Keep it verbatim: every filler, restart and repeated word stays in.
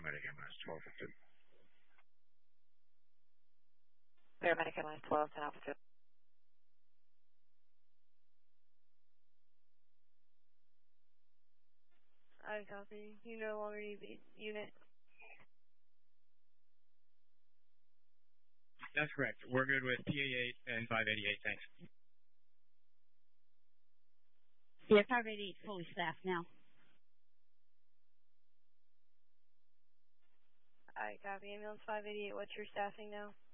Paramedic ambulance twelve oh two. Paramedic ambulance twelve, ten Alpha two. I copy. You no longer need the unit. That's correct. We're good with P A eight and five eighty-eight. Thanks. Yeah, five eighty-eight fully staffed now. I copy. Ambulance five eighty-eight, what's your staffing now?